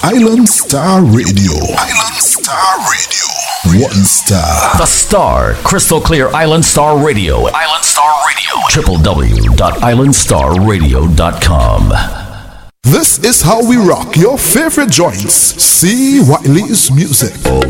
Island Star Radio. Island Star Radio. One star. The Star, crystal clear Island Star Radio. Island Star Radio. www.islandstarradio.com. This is how we rock your favorite joints. C. Wiley's music.